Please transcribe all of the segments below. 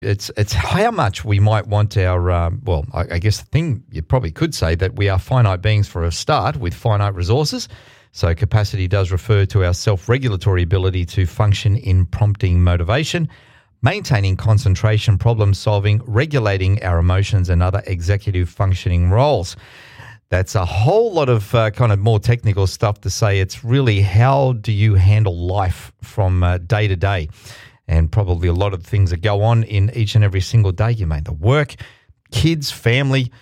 It's how much we might want our, I guess the thing you probably could say that we are finite beings for a start with finite resources. So capacity does refer to our self-regulatory ability to function in prompting motivation, maintaining concentration, problem solving, regulating our emotions and other executive functioning roles. That's a whole lot of kind of more technical stuff to say. It's really how do you handle life from day to day? And probably a lot of things that go on in each and every single day. You may the work, kids, family,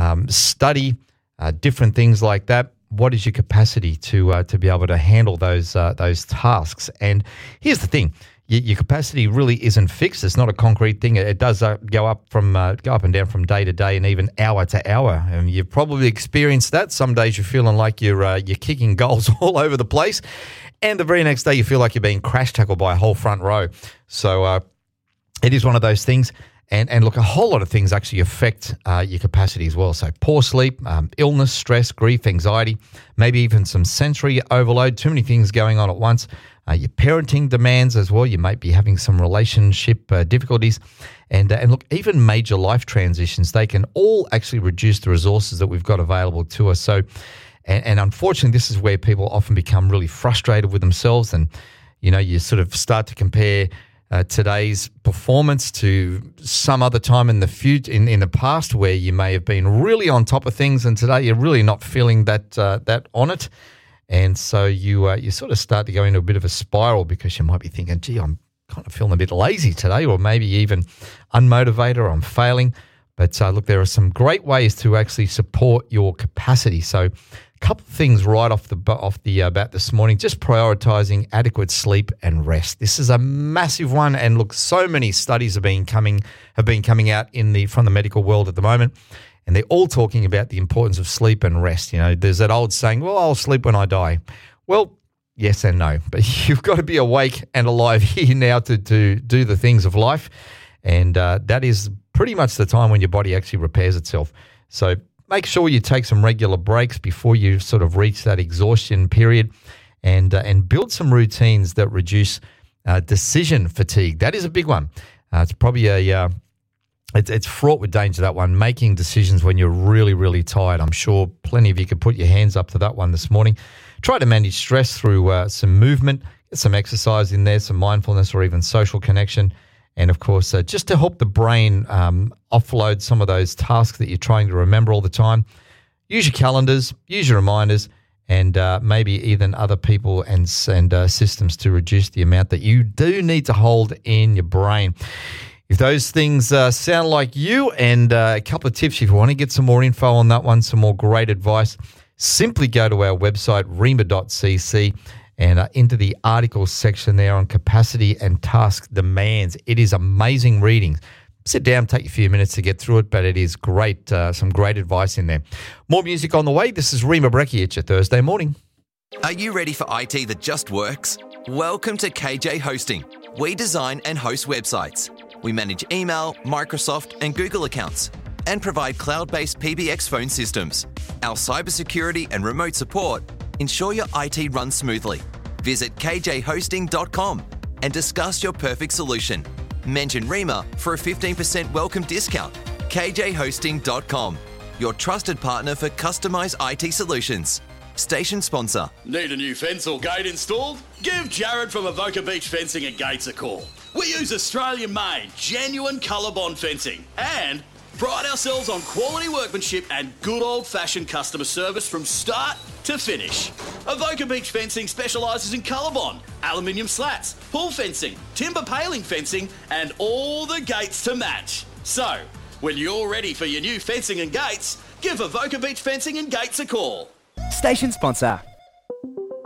study, different things like that. What is your capacity to be able to handle those tasks? And here's the thing: your capacity really isn't fixed. It's not a concrete thing. It does go up and down from day to day, and even hour to hour. And you've probably experienced that. Some days you're feeling like you're kicking goals all over the place. And the very next day, you feel like you're being crash-tackled by a whole front row. So it is one of those things. And look, a whole lot of things actually affect your capacity as well. So poor sleep, illness, stress, grief, anxiety, maybe even some sensory overload, too many things going on at once. Your parenting demands as well. You might be having some relationship difficulties. And look, even major life transitions, they can all actually reduce the resources that we've got available to us. So And unfortunately, this is where people often become really frustrated with themselves. And, you sort of start to compare today's performance to some other time in the future, in the past, where you may have been really on top of things, and today you're really not feeling that on it. And so you sort of start to go into a bit of a spiral because you might be thinking, gee, I'm kind of feeling a bit lazy today, or maybe even unmotivated, or I'm failing. But look, there are some great ways to actually support your capacity. So a couple of things right off the bat this morning, just prioritizing adequate sleep and rest. This is a massive one. And look, so many studies have been coming out from the medical world at the moment. And they're all talking about the importance of sleep and rest. There's that old saying, well, I'll sleep when I die. Well, yes and no. But you've got to be awake and alive here now to do the things of life. And that is pretty much the time when your body actually repairs itself. So make sure you take some regular breaks before you sort of reach that exhaustion period, and build some routines that reduce decision fatigue. That is a big one. It's probably it's fraught with danger, that one, making decisions when you're really, really tired. I'm sure plenty of you could put your hands up to that one this morning. Try to manage stress through some movement, get some exercise in there, some mindfulness, or even social connection. And, of course, just to help the brain offload some of those tasks that you're trying to remember all the time, use your calendars, use your reminders, and maybe even other people and systems to reduce the amount that you do need to hold in your brain. If those things sound like you, and a couple of tips if you want to get some more info on that one, some more great advice, simply go to our website, rima.cc, and into the articles section there on capacity and task demands. It is amazing reading. Sit down, take a few minutes to get through it, but it is great, some great advice in there. More music on the way. This is Rima Brecki at your Thursday morning. Are you ready for IT that just works? Welcome to KJ Hosting. We design and host websites. We manage email, Microsoft and Google accounts, and provide cloud-based PBX phone systems. Our cybersecurity and remote support ensure your IT runs smoothly. Visit kjhosting.com and discuss your perfect solution. Mention Rima for a 15% welcome discount. kjhosting.com, your trusted partner for customized IT solutions. Station sponsor. Need a new fence or gate installed? Give Jared from Avoca Beach Fencing and Gates a call. We use Australian-made, genuine ColourBond fencing and pride ourselves on quality workmanship and good old-fashioned customer service from start to finish. Avoca Beach Fencing specialises in ColourBond, aluminium slats, pool fencing, timber paling fencing, and all the gates to match. So, when you're ready for your new fencing and gates, give Avoca Beach Fencing and Gates a call. Station sponsor.